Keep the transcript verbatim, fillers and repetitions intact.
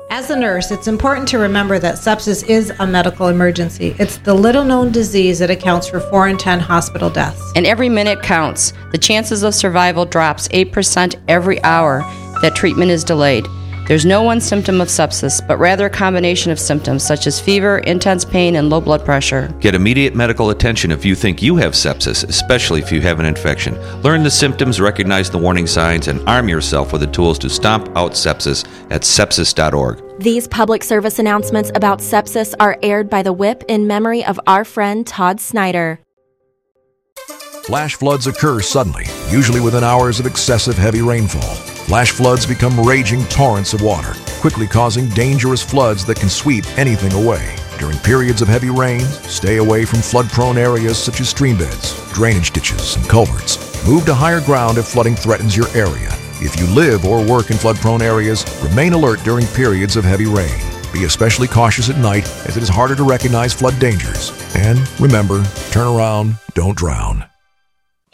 As a nurse, it's important to remember that sepsis is a medical emergency. It's the little-known disease that accounts for four in ten hospital deaths. And every minute counts. The chances of survival drops eight percent every hour that treatment is delayed. There's no one symptom of sepsis, but rather a combination of symptoms such as fever, intense pain, and low blood pressure. Get immediate medical attention if you think you have sepsis, especially if you have an infection. Learn the symptoms, recognize the warning signs, and arm yourself with the tools to stomp out sepsis at sepsis dot org. These public service announcements about sepsis are aired by the W I P in memory of our friend Todd Snyder. Flash floods occur suddenly, usually within hours of excessive heavy rainfall. Flash floods become raging torrents of water, quickly causing dangerous floods that can sweep anything away. During periods of heavy rain, stay away from flood-prone areas such as streambeds, drainage ditches, and culverts. Move to higher ground if flooding threatens your area. If you live or work in flood-prone areas, remain alert during periods of heavy rain. Be especially cautious at night, as it is harder to recognize flood dangers. And remember, turn around, don't drown.